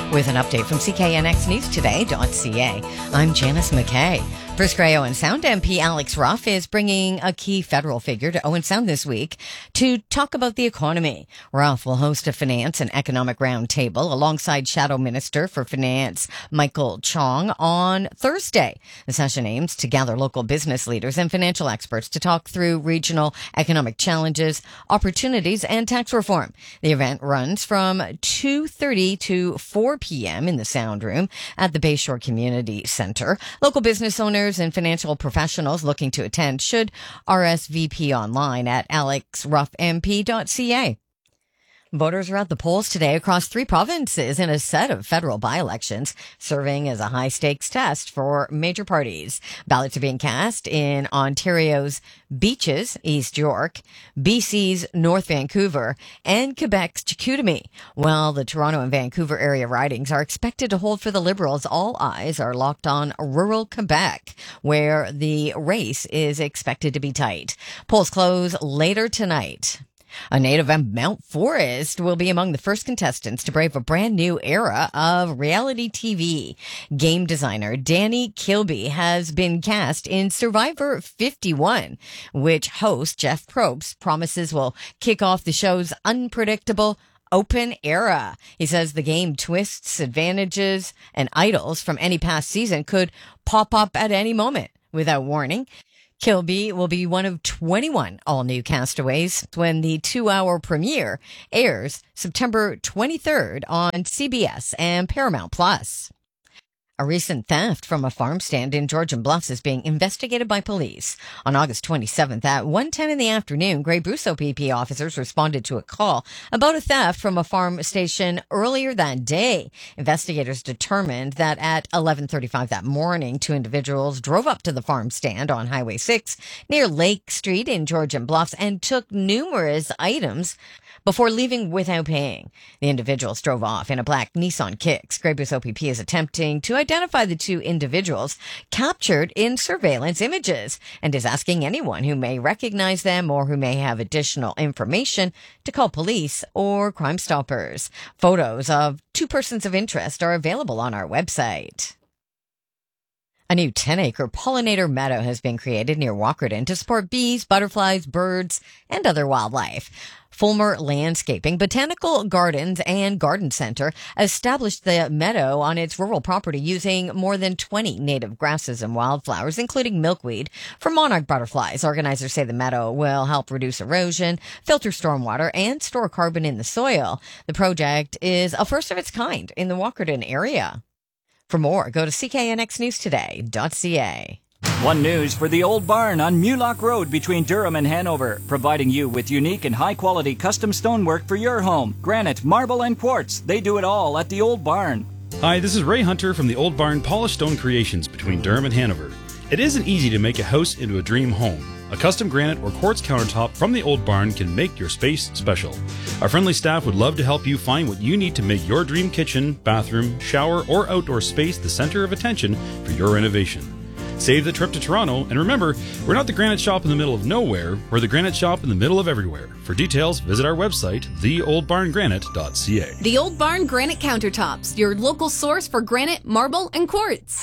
with an update from CKNXNewsToday.ca. I'm Janice McKay. First Grey Owen Sound MP Alex Ruff is bringing a key federal figure to Owen Sound this week to talk about the economy. Ruff will host a finance and economic roundtable alongside Shadow Minister for Finance Michael Chong on Thursday. The session aims to gather local business leaders and financial experts to talk through regional economic challenges, opportunities, and tax reform. The event runs from 2:30 to 4 p.m. in the Sound Room at the Bayshore Community Center. Local business owners and financial professionals looking to attend should RSVP online at alexruffmp.ca. Voters are at the polls today across 3 provinces in a set of federal by-elections, serving as a high-stakes test for major parties. Ballots are being cast in Ontario's Beaches, East York, BC's North Vancouver, and Quebec's Chicoutimi. While the Toronto and Vancouver area ridings are expected to hold for the Liberals, all eyes are locked on rural Quebec, where the race is expected to be tight. Polls close later tonight. A native of Mount Forest will be among the first contestants to brave a brand new era of reality TV. Game designer Danny Kilby has been cast in Survivor 51, which host Jeff Probst promises will kick off the show's unpredictable open era. He says the game twists, advantages, and idols from any past season could pop up at any moment without warning. Kilby will be one of 21 all-new castaways when the 2-hour premiere airs September 23rd on CBS and Paramount+. A recent theft from a farm stand in Georgian Bluffs is being investigated by police. On August 27th at 1:10 in the afternoon, Grey Bruce OPP officers responded to a call about a theft from a farm station earlier that day. Investigators determined that at 11:35 that morning, 2 individuals drove up to the farm stand on Highway 6 near Lake Street in Georgian Bluffs and took numerous items before leaving without paying. The individuals drove off in a black Nissan Kicks. Grey Bruce OPP is attempting to identify the 2 individuals captured in surveillance images and is asking anyone who may recognize them or who may have additional information to call police or Crime Stoppers. Photos of 2 persons of interest are available on our website. A new 10-acre pollinator meadow has been created near Walkerton to support bees, butterflies, birds, and other wildlife. Fulmer Landscaping, Botanical Gardens, and Garden Center established the meadow on its rural property using more than 20 native grasses and wildflowers, including milkweed, for monarch butterflies. Organizers say the meadow will help reduce erosion, filter stormwater, and store carbon in the soil. The project is a first of its kind in the Walkerton area. For more, go to CKNXNewsToday.ca. One News for the Old Barn on Mulock Road between Durham and Hanover, providing you with unique and high-quality custom stonework for your home. Granite, marble, and quartz. They do it all at the Old Barn. Hi, this is Ray Hunter from the Old Barn Polished Stone Creations between Durham and Hanover. It isn't easy to make a house into a dream home. A custom granite or quartz countertop from the Old Barn can make your space special. Our friendly staff would love to help you find what you need to make your dream kitchen, bathroom, shower, or outdoor space the center of attention for your renovation. Save the trip to Toronto, and remember, we're not the granite shop in the middle of nowhere, we're the granite shop in the middle of everywhere. For details, visit our website, theoldbarngranite.ca. The Old Barn Granite Countertops, your local source for granite, marble, and quartz.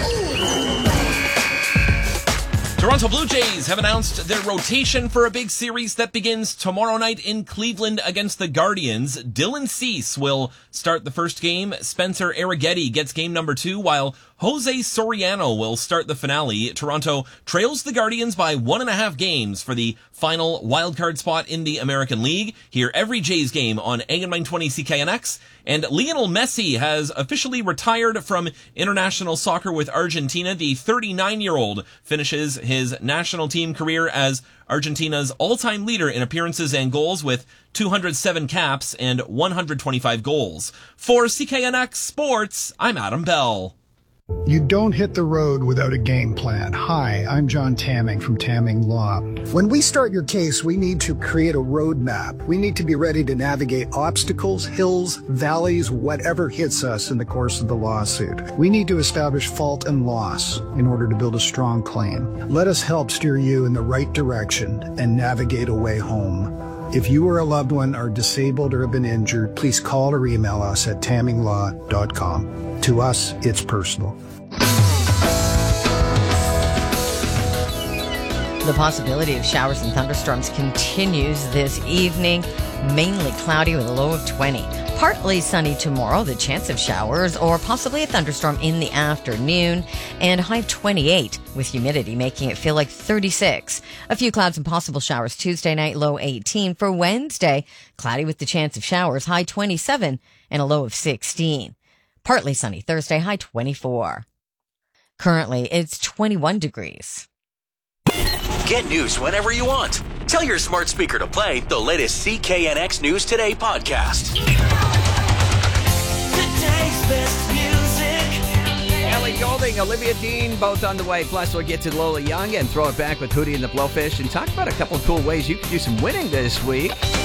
Toronto Blue Jays have announced their rotation for a big series that begins tomorrow night in Cleveland against the Guardians. Dylan Cease will start the first game. Spencer Arrighetti gets game number 2, while Jose Soriano will start the finale. Toronto trails the Guardians by 1.5 games for the final wildcard spot in the American League. Hear every Jays game on AM 920 CKNX. And Lionel Messi has officially retired from international soccer with Argentina. The 39-year-old finishes his national team career as Argentina's all-time leader in appearances and goals with 207 caps and 125 goals. For CKNX Sports, I'm Adam Bell. You don't hit the road without a game plan. Hi, I'm John Tamming from Tamming Law. When we start your case, we need to create a roadmap. We need to be ready to navigate obstacles, hills, valleys, whatever hits us in the course of the lawsuit. We need to establish fault and loss in order to build a strong claim. Let us help steer you in the right direction and navigate a way home. If you or a loved one are disabled or have been injured, please call or email us at tamminglaw.com. To us, it's personal. The possibility of showers and thunderstorms continues this evening. Mainly cloudy with a low of 20. Partly sunny tomorrow, the chance of showers or possibly a thunderstorm in the afternoon, and high of 28 with humidity making it feel like 36. A few clouds and possible showers Tuesday night, low 18. For Wednesday, cloudy with the chance of showers, high 27 and a low of 16. Partly sunny Thursday, high 24. Currently, it's 21 degrees. Get news whenever you want. Tell your smart speaker to play the latest CKNX News Today podcast. Today's best music. Ellie Goulding, Olivia Dean, both on the way. Plus, we'll get to Lola Young and throw it back with Hootie and the Blowfish and talk about a couple of cool ways you can do some winning this week.